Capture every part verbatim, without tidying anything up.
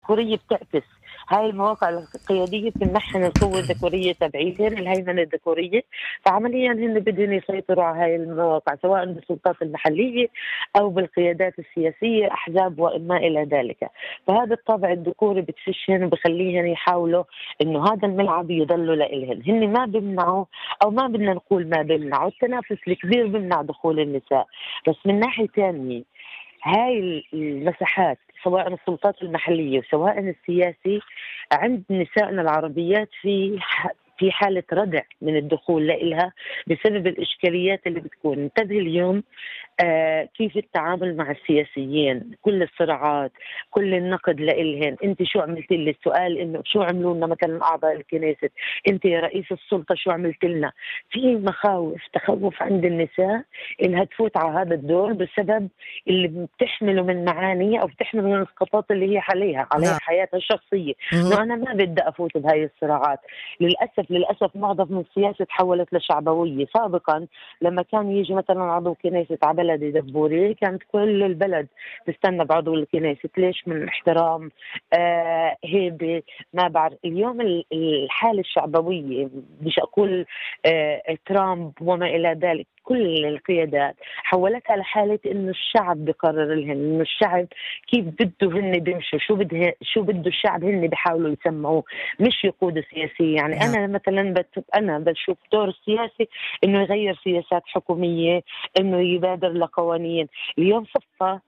الذكورية بتعكس هاي المواقع القيادية بتمنحن القوة الذكورية تبعيتهم الهيمنة الذكورية، فعمليا هن بدهم يسيطروا على هاي المواقع سواء بالسلطات المحلية أو بالقيادات السياسية أحزاب وما إلى ذلك. فهذا الطابع الذكوري بتفشهن وبخليهن يحاولوا إنه هذا الملعب يضلوا لإلهن. هن ما بيمنعوا أو ما بدنا نقول ما بيمنعوا، التنافس الكبير بيمنع دخول النساء، بس من ناحية ثانية هاي المساحات سواء السلطات المحلية وسواء السياسي عند نسائنا العربيات في في حالة ردع من الدخول لإلها بسبب الإشكاليات اللي بتكون. انتبه اليوم آه كيف التعامل مع السياسيين، كل الصراعات، كل النقد لإلهن. انت شو عملت لي؟ السؤال انه شو عملوا لنا مثلا اعضاء الكنيسة، انت يا رئيس السلطة شو عملت لنا؟ في مخاوف تخوف عند النساء انها تفوت على هذا الدور بسبب اللي بتحمله من معاني او بتحمله من الاسقاطات اللي هي عليها عليها حياتها الشخصية. انه انا ما بدي افوت بهاي الصراعات. للاسف للاسف معظم السياسة تحولت لشعبوية. سابقا لما كان يجي مثلا عضو كنيسة على بلد دبوري كانت كل البلد تستنى بعضو الكنيسة، ليش؟ من احترام آه هيبة ما بعرف. اليوم الحالة الشعبوية مش أقول آه ترامب وما إلى ذلك، كل القيادات حولتها لحالة إنه الشعب بقرر لهن، إنه الشعب كيف بده هن بيمشوا، شو بده شو بده الشعب هن بيحاولوا يسمعوه، مش يقودوا سياسي. يعني نعم. أنا مثلا بت... أنا بشوف دور السياسي إنه يغير سياسات حكومية، إنه يبادر لقوانين. اليوم صفة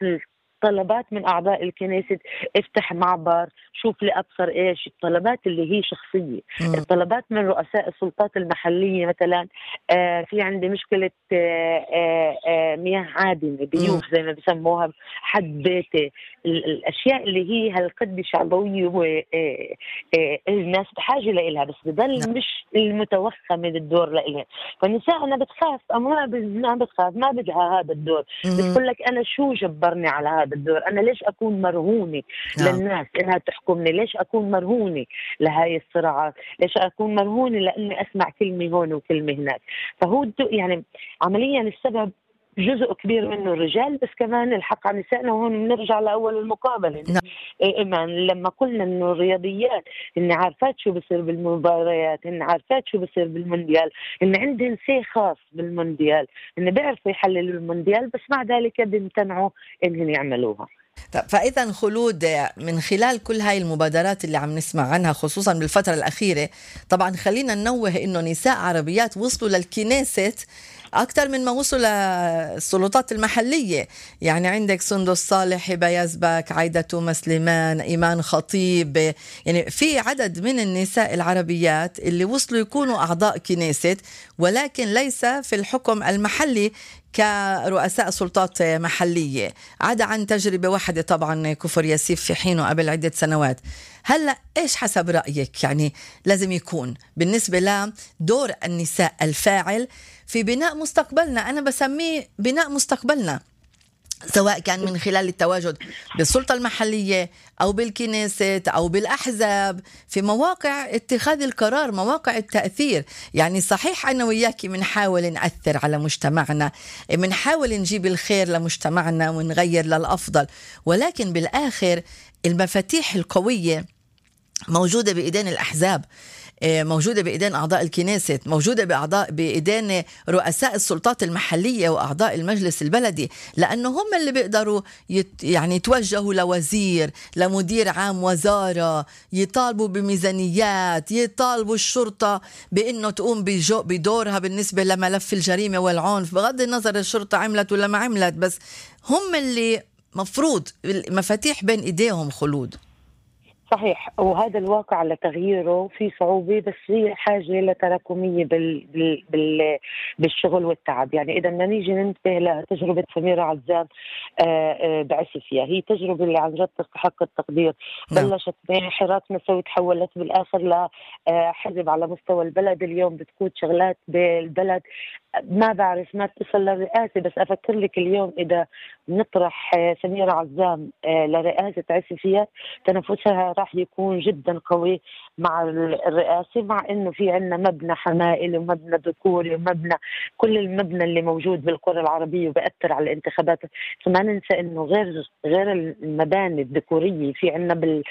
طلبات من أعضاء الكنيسة، افتح معبر، شوف لي أبصر إيش الطلبات اللي هي شخصية. م. الطلبات من رؤساء السلطات المحلية مثلا آه في عندي مشكلة آه آه آه مياه عادمة، بيوت زي ما بسموها، حد بيتي، الأشياء اللي هي هالقد شعبوية والناس بحاجة لإلها، بس بضل مش المتوخى من الدور لإلها. فالنساء أنا بتخاف أو ما بتخاف، ما بدها هذا الدور، بتقول لك أنا شو جبرني على هذا الدور؟ أنا ليش أكون مرهونة للناس إنها تحكمني؟ ليش أكون مرهونة لهاي الصراعات؟ ليش أكون مرهونة لأني أسمع كلمة هون وكلمة هناك؟ فهو يعني عمليا السبب جزء كبير منه الرجال، بس كمان الحق على نسائنا. وهون بنرجع لأول المقابلة إيمان لما قلنا إنه الرياضيات إن عارفات شو بصير بالمباريات، إن عارفات شو بصير بالمونديال، إن عندهم سي خاص بالمونديال، إن بيعرفوا يحللوا المونديال، بس مع ذلك بيمتنعوا إنهم يعملوها. فإذا خلود من خلال كل هاي المبادرات اللي عم نسمع عنها خصوصا بالفترة الأخيرة، طبعا خلينا ننوه إنه نساء عربيات وصلوا للكنيسة أكثر من ما وصلوا للسلطات المحلية. يعني عندك سندس صالح، هبة يزبك، عايدة توما سليمان، إيمان خطيب، يعني في عدد من النساء العربيات اللي وصلوا يكونوا أعضاء كنيسة، ولكن ليس في الحكم المحلي كرؤساء سلطات محلية، عدا عن تجربة واحدة طبعا كفر ياسيف في حينه قبل عدة سنوات. هلأ إيش حسب رأيك يعني لازم يكون بالنسبة لدور النساء الفاعل في بناء مستقبلنا؟ أنا بسميه بناء مستقبلنا، سواء كان من خلال التواجد بالسلطة المحلية أو بالكنيسة أو بالأحزاب في مواقع اتخاذ القرار، مواقع التأثير. يعني صحيح أنا وياكي منحاول نأثر على مجتمعنا، منحاول نجيب الخير لمجتمعنا ونغير للأفضل، ولكن بالآخر المفاتيح القوية موجودة بإيدين الأحزاب، موجودة بإيدين أعضاء الكنيسة، موجودة بأعضاء بإيدين رؤساء السلطات المحلية وأعضاء المجلس البلدي، لأنه هم اللي بيقدروا يت يعني يتوجهوا لوزير، لمدير عام وزارة، يطالبوا بميزانيات، يطالبوا الشرطة بأنه تقوم بدورها بالنسبة لملف الجريمة والعنف، بغض النظر الشرطة عملت ولا ما عملت، بس هم اللي مفروض المفاتيح بين إيديهم. خلود صحيح، وهذا الواقع لتغييره في صعوبة، بس هي حاجة لتراكمية بال... بال... بال... بالشغل والتعب. يعني إذا ما نيجي ننتبه لتجربة سميرة عزام بعسفية، هي تجربة اللي عن جد تستحق التقدير. بلشت بحراك نسوي، تحولت بالآخر لحزب على مستوى البلد، اليوم بتقود شغلات بالبلد ما بعرف ما اتصل للرئاسة. بس أفكر لك اليوم إذا نطرح سميرة عزام لرئاسة عسفية، تنافسها راح يكون جدا قوي مع الرئاسة، مع إنه في عنا مبنى حمائل ومبنى ذكوري ومبنى كل المبنى اللي موجود بالقرى العربية وبأثر على الانتخابات. فما ننسى إنه غير غير المباني الذكورية في عنا بال